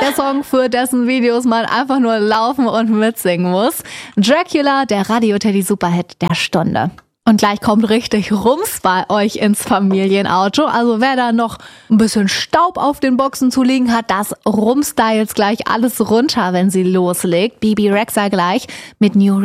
Der Song, für dessen Videos man einfach nur laufen und mitsingen muss. Dracula, der Radio-Teddy-Superhit der Stunde. Und gleich kommt richtig Rums bei euch ins Familienauto. Also wer da noch ein bisschen Staub auf den Boxen zu liegen hat, das rumstyles gleich alles runter, wenn sie loslegt. Bebe Rexha gleich mit New